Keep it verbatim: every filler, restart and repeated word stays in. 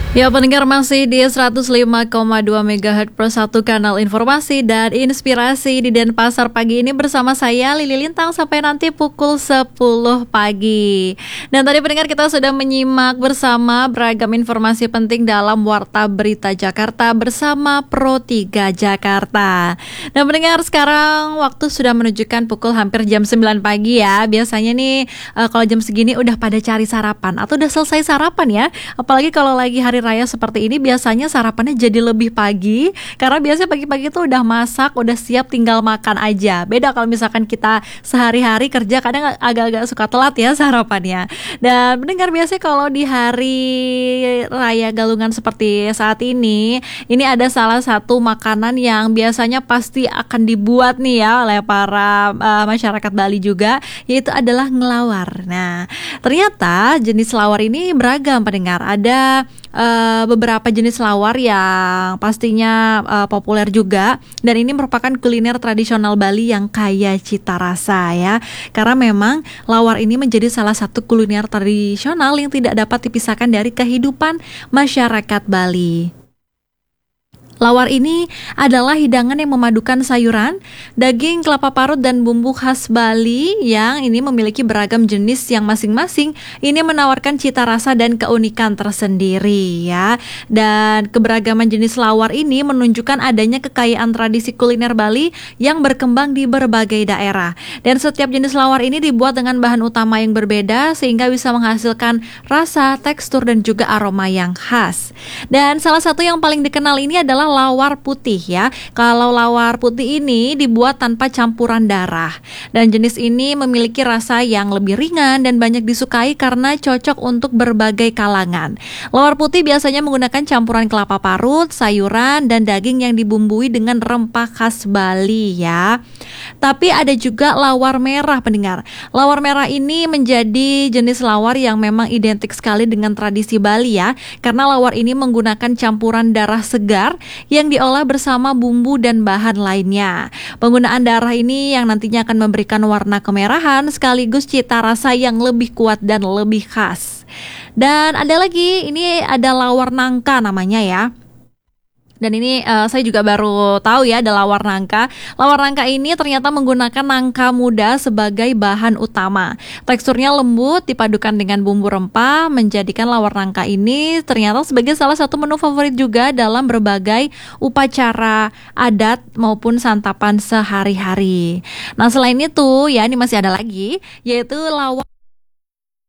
Ya, pendengar masih di seratus lima koma dua megahertz per satu kanal informasi dan inspirasi di Denpasar pagi ini bersama saya Lili Lintang sampai nanti pukul sepuluh pagi. Dan tadi pendengar kita sudah menyimak bersama beragam informasi penting dalam Warta Berita Jakarta bersama Pro tiga Jakarta. Dan pendengar, sekarang waktu sudah menunjukkan pukul hampir jam sembilan pagi ya. Biasanya nih uh, kalau jam segini udah pada cari sarapan atau udah selesai sarapan ya. Apalagi kalau lagi hari raya seperti ini biasanya sarapannya jadi lebih pagi karena biasanya pagi-pagi itu udah masak, udah siap tinggal makan aja. Beda kalau misalkan kita sehari-hari kerja kadang agak-agak suka telat ya sarapannya. Dan mendengar biasanya kalau di hari raya Galungan seperti saat ini, ini ada salah satu makanan yang biasanya pasti akan dibuat nih ya oleh para uh, masyarakat Bali juga, yaitu adalah ngelawar. Nah, ternyata jenis lawar ini beragam pendengar. Ada Uh, beberapa jenis lawar yang pastinya uh, populer juga, dan ini merupakan kuliner tradisional Bali yang kaya cita rasa ya, karena memang lawar ini menjadi salah satu kuliner tradisional yang tidak dapat dipisahkan dari kehidupan masyarakat Bali. Lawar ini adalah hidangan yang memadukan sayuran, daging, kelapa parut, dan bumbu khas Bali yang ini memiliki beragam jenis yang masing-masing ini menawarkan cita rasa dan keunikan tersendiri ya. Dan keberagaman jenis lawar ini menunjukkan adanya kekayaan tradisi kuliner Bali yang berkembang di berbagai daerah. Dan setiap jenis lawar ini dibuat dengan bahan utama yang berbeda sehingga bisa menghasilkan rasa, tekstur, dan juga aroma yang khas. Dan salah satu yang paling dikenal ini adalah lawar putih ya. Kalau lawar putih ini dibuat tanpa campuran darah, dan jenis ini memiliki rasa yang lebih ringan dan banyak disukai karena cocok untuk berbagai kalangan. Lawar putih biasanya menggunakan campuran kelapa parut, sayuran, dan daging yang dibumbui dengan rempah khas Bali ya. Tapi ada juga lawar merah pendengar. Lawar merah ini menjadi jenis lawar yang memang identik sekali dengan tradisi Bali ya, karena lawar ini menggunakan campuran darah segar yang diolah bersama bumbu dan bahan lainnya. Penggunaan darah ini yang nantinya akan memberikan warna kemerahan sekaligus cita rasa yang lebih kuat dan lebih khas. Dan ada lagi, ini ada lawar nangka namanya ya. Dan ini uh, saya juga baru tahu ya ada lawar nangka. Lawar nangka ini ternyata menggunakan nangka muda sebagai bahan utama. Teksturnya lembut dipadukan dengan bumbu rempah menjadikan lawar nangka ini ternyata sebagai salah satu menu favorit juga dalam berbagai upacara adat maupun santapan sehari-hari. Nah, selain itu ya ini masih ada lagi, yaitu lawar